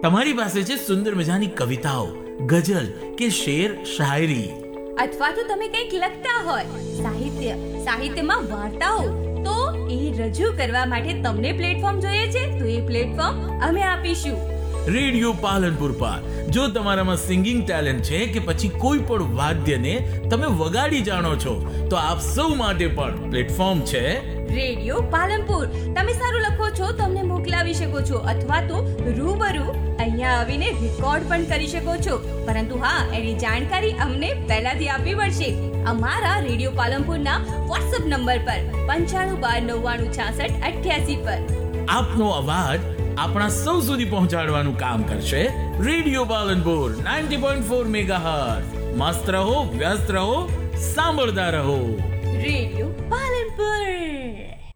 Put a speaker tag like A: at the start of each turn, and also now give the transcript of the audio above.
A: તમારી પાસે છે સુંદર મજાની કવિતાઓ, ગઝલ કે શેર શાયરી,
B: અથવા તો તમે કંઈક લખતા હોય, સાહિત્યમાં વાર્તાઓ, તો એ રજૂ કરવા માટે તમને પ્લેટફોર્મ જોઈએ છે, તો એ પ્લેટફોર્મ અમે આપીશું.
A: રેડિયો પાલનપુર પર. જો તમારામાં સિંગિંગ ટેલેન્ટ છે કે પછી કોઈ પણ વાદ્યને તમે વગાડી જાણો છો, તો આપ સૌ માટે પણ પ્લેટફોર્મ છે
B: રેડિયો પાલનપુર. તમે સારું લખો છો તો અમને મોકલાવી શકો છો, અથવા તો રૂબરૂ અહીંયા આવીને રેકોર્ડ પણ કરી શકો છો. પરંતુ હા, એની જાણકારી અમને પહેલાથી આપવી પડશે. અમારા રેડિયો પાલનપુરના વોટ્સએપ નંબર પર 9512996688 પર
A: આપનો અવાજ આપણા સૌ સુધી પહોંચાડવાનું કામ કરશે રેડિયો પાલનપુર 90.4 મેગાહર્ટ્ઝ. મસ્ત રહો, વ્યસ્ત રહો, સાંભળતા રહો.
B: રેડિયો પાલનપુર.